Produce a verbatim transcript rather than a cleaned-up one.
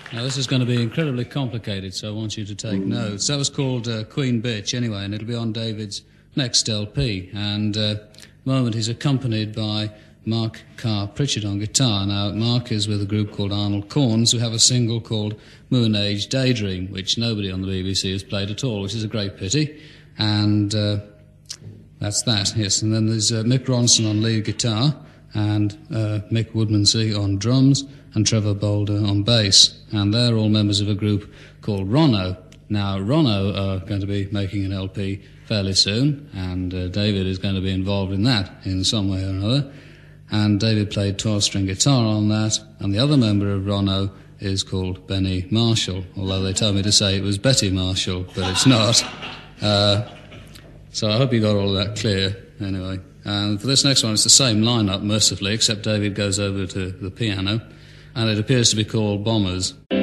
Now, this is going to be incredibly complicated, so I want you to take notes. That was called uh, Queen Bitch, anyway, and it'll be on David's next L P. And uh, at the moment, he's accompanied by Mark Carr Pritchard on guitar. Now, Mark is with a group called Arnold Corns, who have a single called Moon Age Daydream, which nobody on the B B C has played at all, which is a great pity. And uh, that's that, yes. And then there's uh, Mick Ronson on lead guitar, and uh, Mick Woodmansey on drums, and Trevor Boulder on bass. And they're all members of a group called Rono. Now, Rono are going to be making an L P fairly soon, and uh, David is going to be involved in that in some way or another. And David played twelve-string guitar on that, and the other member of Rono is called Benny Marshall, although they told me to say it was Betty Marshall, but it's not. Uh, so I hope you got all of that clear, anyway. And for this next one, it's the same lineup, mercifully, except David goes over to the piano, and it appears to be called Bombers.